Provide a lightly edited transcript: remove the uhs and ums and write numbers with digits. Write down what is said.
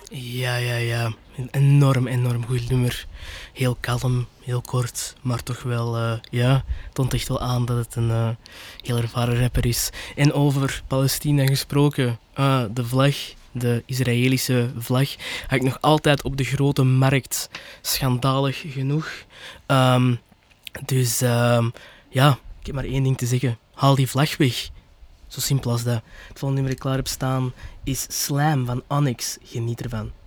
Ja. Een enorm goed nummer. Heel kalm, heel kort, maar toch wel, toont echt wel aan dat het een heel ervaren rapper is. En over Palestina gesproken, de vlag, de Israëlische vlag, hangt nog altijd op de grote markt. Schandalig genoeg. Ehm, ja, ik heb maar één ding te zeggen. Haal die vlag weg. Zo simpel als dat. Het volgende nummer dat ik klaar heb staan is Slam van Onyx. Geniet ervan.